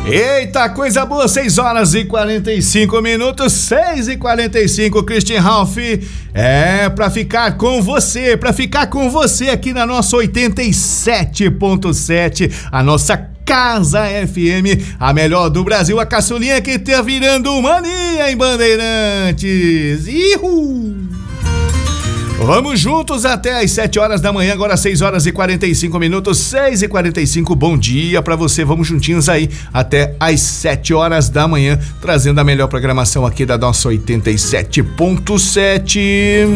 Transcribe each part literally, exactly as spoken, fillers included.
Eita, coisa boa, seis horas e quarenta e cinco minutos, seis e quarenta e cinco, Christian Ralph, é pra ficar com você, pra ficar com você aqui na nossa oitenta e sete ponto sete, a nossa Casa F M, a melhor do Brasil, a caçulinha que tá virando mania em Bandeirantes. Ihu! Vamos juntos até às sete horas da manhã, agora seis horas e quarenta e cinco minutos, seis e quarenta e cinco, bom dia pra você, vamos juntinhos aí até às sete horas da manhã, trazendo a melhor programação aqui da nossa oitenta e sete ponto sete.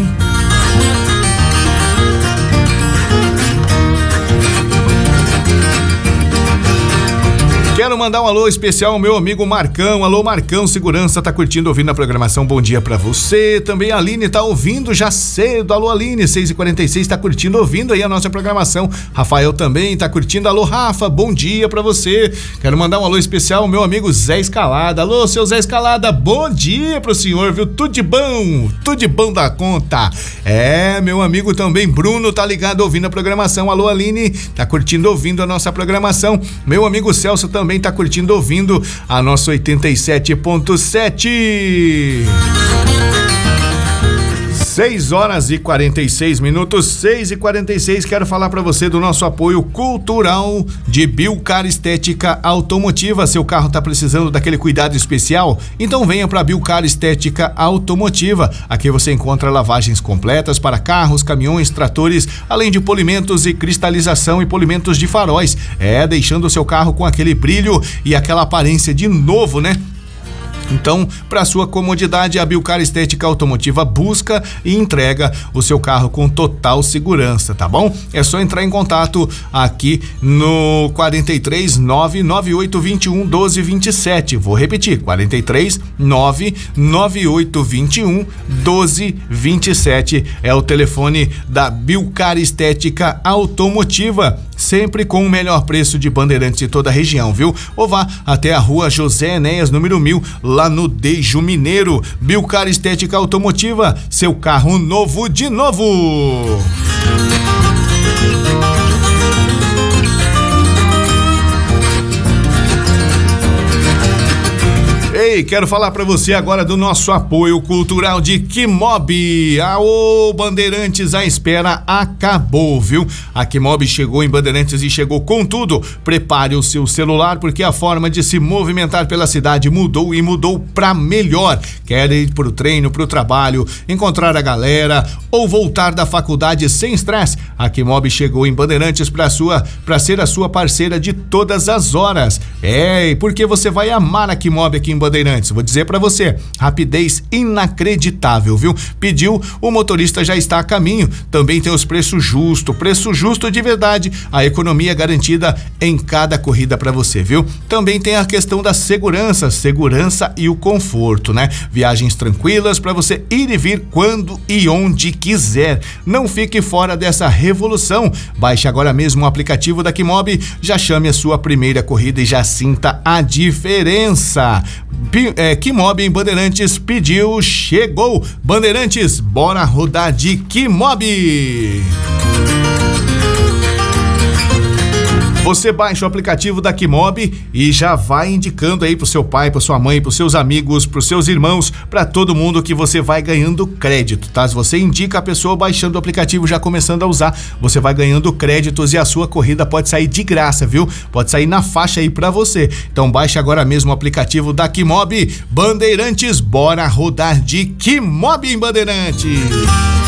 Quero mandar um alô especial ao meu amigo Marcão. Alô, Marcão, segurança, tá curtindo, ouvindo a programação. Bom dia pra você. Também a Aline tá ouvindo já cedo. Alô, Aline, seis e quarenta e seis, tá curtindo, ouvindo aí a nossa programação. Rafael também tá curtindo. Alô, Rafa, bom dia pra você. Quero mandar um alô especial ao meu amigo Zé Escalada. Alô, seu Zé Escalada, bom dia pro senhor, viu? Tudo de bom, tudo de bom da conta. É, meu amigo também Bruno tá ligado, ouvindo a programação. Alô, Aline, tá curtindo, ouvindo a nossa programação. Meu amigo Celso também também tá curtindo, ouvindo a nossa oitenta e sete ponto sete. seis horas e quarenta e seis minutos, seis e quarenta e seis, quero falar para você do nosso apoio cultural de Bilcar Estética Automotiva. Seu carro tá precisando daquele cuidado especial? Então venha para Bilcar Estética Automotiva. Aqui você encontra lavagens completas para carros, caminhões, tratores, além de polimentos e cristalização e polimentos de faróis. É, deixando o seu carro com aquele brilho e aquela aparência de novo, né? Então, para sua comodidade, a Bilcar Estética Automotiva busca e entrega o seu carro com total segurança, tá bom? É só entrar em contato aqui no quarenta e três, nove nove oito vinte e um, doze vinte e sete. Vou repetir, quarenta e três, nove nove oito vinte e um, doze vinte e sete é o telefone da Bilcar Estética Automotiva. Sempre com o melhor preço de Bandeirantes de toda a região, viu? Ou vá até a rua José Enéas, número mil, lá no Dejo Mineiro. Bilcar Estética Automotiva, seu carro novo de novo. Ei, quero falar pra você agora do nosso apoio cultural de Quimob. Aô, Bandeirantes, a espera acabou, viu? A Quimob chegou em Bandeirantes e chegou com tudo. Prepare o seu celular, porque a forma de se movimentar pela cidade mudou e mudou pra melhor. Quer ir pro treino, pro trabalho, encontrar a galera ou voltar da faculdade sem estresse? A Quimob chegou em Bandeirantes pra sua, pra ser a sua parceira de todas as horas. É, porque você vai amar a Quimob aqui em Bandeirantes. Bandeirantes, vou dizer pra você, rapidez inacreditável, viu? Pediu, o motorista já está a caminho. Também tem os preços justos, preço justo de verdade, a economia garantida em cada corrida pra você, viu? Também tem a questão da segurança, segurança e o conforto, né? Viagens tranquilas pra você ir e vir quando e onde quiser. Não fique fora dessa revolução. Baixe agora mesmo o aplicativo da Quimob, já chame a sua primeira corrida e já sinta a diferença. É, Quimob em Bandeirantes pediu, chegou. Bandeirantes, bora rodar de Quimob. Você baixa o aplicativo da Quimob e já vai indicando aí pro seu pai, pra sua mãe, pros seus amigos, pros seus irmãos, pra todo mundo que você vai ganhando crédito, tá? Se você indica a pessoa baixando o aplicativo, já começando a usar, você vai ganhando créditos e a sua corrida pode sair de graça, viu? Pode sair na faixa aí pra você. Então baixe agora mesmo o aplicativo da Quimob. Bandeirantes, bora rodar de Quimob em Bandeirantes.